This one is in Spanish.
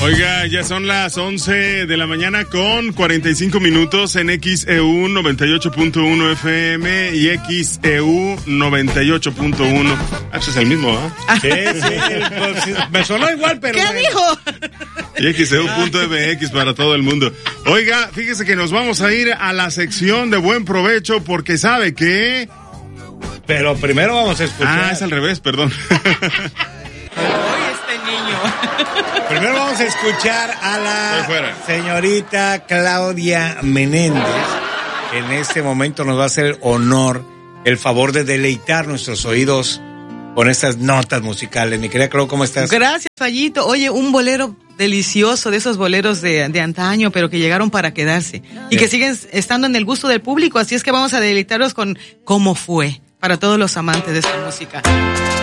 Oiga, ya son las 11 de la mañana con 45 minutos en XEU 98.1 FM y XEU 98.1. Ah, eso es el mismo, ¿ah? Sí, pues, me sonó igual, pero... ¿Qué dijo? Y XEU.mx para todo el mundo. Oiga, fíjese que nos vamos a ir a la sección de Buen Provecho porque sabe que... Pero primero vamos a escuchar... Ah, es al revés, perdón. Primero vamos a escuchar a la señorita Claudia Menéndez, que en este momento nos va a hacer el honor, el favor de deleitar nuestros oídos con estas notas musicales. Mi querida Clau, ¿cómo estás? Gracias, Fallito. Oye, un bolero delicioso, de esos boleros de antaño, pero que llegaron para quedarse y que siguen estando en el gusto del público, así es que vamos a deleitarlos con Cómo Fue, para todos los amantes de esta música.